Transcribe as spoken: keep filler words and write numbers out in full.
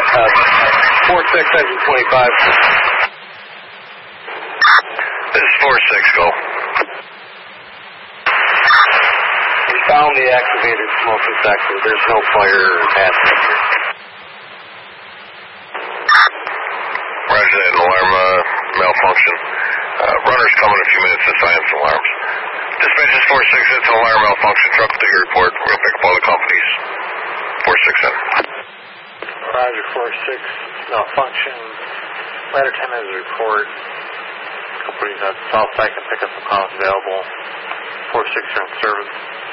Uh, four six, engine twenty-five. This is four six, go. We found the activated smoke detector. There's no fire or hazard here. Roger that, alarm uh, malfunction. Uh, runner's coming in a few minutes to silence alarms. Dispatch is four six, it's an alarm malfunction. Truck to your report. We're going to pick up all the companies. four six in. Roger, four six, malfunction. Ladder ten has a report. Companies on south side can pick up the calls available. four six are in service.